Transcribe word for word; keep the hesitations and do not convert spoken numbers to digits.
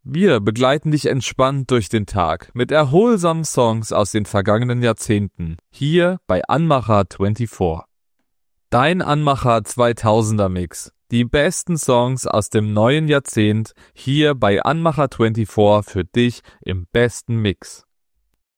Wir begleiten dich entspannt durch den Tag mit erholsamen Songs aus den vergangenen Jahrzehnten, hier bei Anmacher vierundzwanzig. Dein Anmacher zweitausender Mix. Die besten Songs aus dem neuen Jahrzehnt, hier bei Anmacher vierundzwanzig für dich im besten Mix.